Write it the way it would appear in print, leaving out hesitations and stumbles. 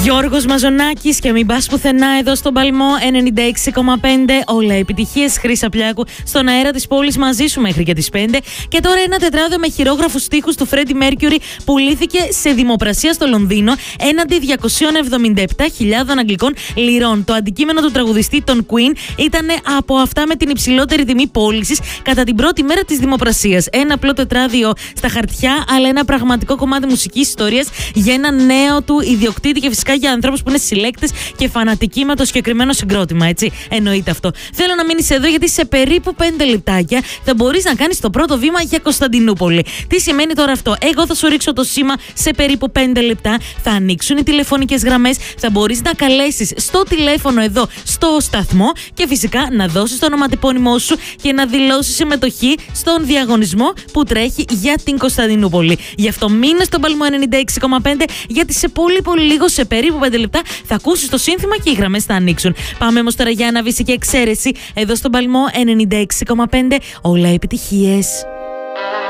Γιώργος Μαζονάκης και μην πας πουθενά εδώ στον Παλμό 96,5. Όλα επιτυχίες. Χρύσα Πλιάκου στον αέρα της πόλης μαζί σου μέχρι και τις 5. Και τώρα ένα τετράδιο με χειρόγραφους στίχους του Φρέντι Μέρκιουρι πουλήθηκε σε δημοπρασία στο Λονδίνο έναντι 277.000 αγγλικών λιρών. Το αντικείμενο του τραγουδιστή των Queen ήταν από αυτά με την υψηλότερη τιμή πώλησης κατά την πρώτη μέρα της δημοπρασίας. Ένα απλό τετράδιο στα χαρτιά, αλλά ένα πραγματικό κομμάτι μουσικής ιστορίας για ένα νέο του ιδιοκτήτη και φυσικά για ανθρώπους που είναι συλλέκτες και φανατικοί με το συγκεκριμένο συγκρότημα, έτσι. Εννοείται αυτό. Θέλω να μείνεις εδώ γιατί σε περίπου 5 λεπτάκια θα μπορείς να κάνεις το πρώτο βήμα για Κωνσταντινούπολη. Τι σημαίνει τώρα αυτό? Εγώ θα σου ρίξω το σήμα σε περίπου 5 λεπτά. Θα ανοίξουν οι τηλεφωνικές γραμμές. Θα μπορείς να καλέσεις στο τηλέφωνο εδώ στο σταθμό και φυσικά να δώσεις το ονοματεπώνυμό σου και να δηλώσεις συμμετοχή στον διαγωνισμό που τρέχει για την Κωνσταντινούπολη. Γι' αυτό μείνε στον Παλμό 96,5 γιατί σε πολύ λίγο, σε περίπου 5 λεπτά, θα ακούσεις το σύνθημα και οι γραμμές θα ανοίξουν. Πάμε όμως τώρα για ένα βύση και εξαίρεση εδώ στον Παλμό 96,5. Όλα επιτυχίες.